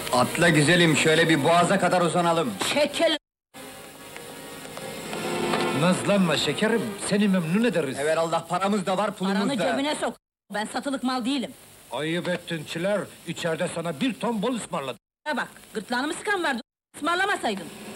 Atla güzelim, şöyle bir boğaza kadar uzanalım. Çekil! Nazlanma şekerim, seni memnun ederiz. Evelallah paramız da var, pulumuz Paranı da. cebine sok! Ben satılık mal değilim. Ayıp ettin Çiler, içeride sana 1 ton bol ısmarladım. Ha bak, gırtlağını mı sıkan vardı? Ismarlamasaydın.